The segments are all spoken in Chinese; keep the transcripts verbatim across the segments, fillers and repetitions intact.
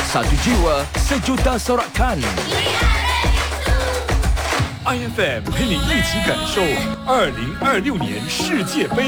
Satu jiwa, sejuta sorakan. I F M 陪你一起感受二零二六年世界杯。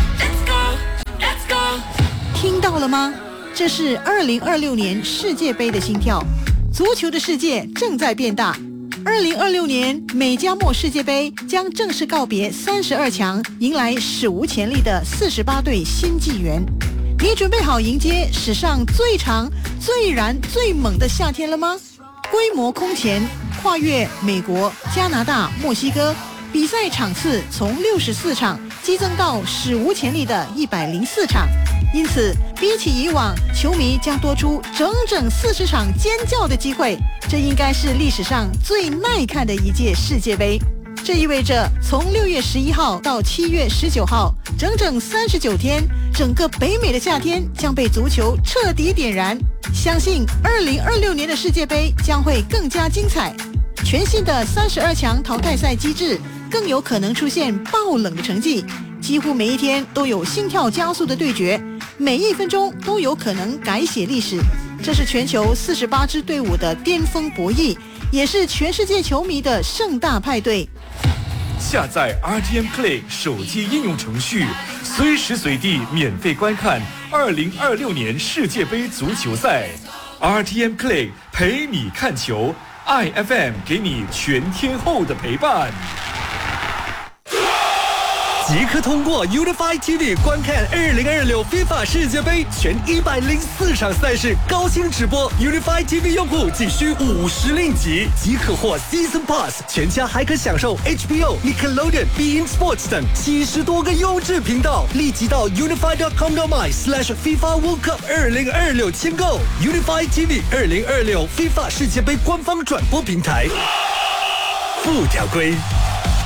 听到了吗？这是二零二六年世界杯的心跳。足球的世界正在变大。二零二六年美加墨世界杯将正式告别三十二强，迎来史无前例的四十八队新纪元。你准备好迎接史上最长、最燃、最猛的夏天了吗？规模空前，跨越美国、加拿大、墨西哥，比赛场次从六十四场激增到史无前例的一百零四场。因此，比起以往，球迷将多出整整四十场尖叫的机会。这应该是历史上最耐看的一届世界杯。这意味着，从六月十一号到七月十九号，整整三十九天，整个北美的夏天将被足球彻底点燃。相信二零二六年的世界杯将会更加精彩。全新的三十二强淘汰赛机制更有可能出现爆冷的成绩，几乎每一天都有心跳加速的对决，每一分钟都有可能改写历史。这是全球四十八支队伍的巅峰博弈，也是全世界球迷的盛大派对。 下载 R T M Play 手机应用程序，随时随地免费观看二零二六年世界杯足球赛。R T M Play 陪你看球， I F M 给你全天候的陪伴。 即刻通过 Unify T V 观看二零二六 FIFA 世界杯全一百零四场赛事高清直播。Unify T V 用户仅需五十令吉即可获 Season Pass， 全家还可享受 H B O、Nickelodeon、Bein Sports 等七十多个优质频道。立即到 unify dot com dot my slash FIFA World Cup 二零二六签购 Unify T V 二零二六 FIFA 世界杯官方转播平台。附条规。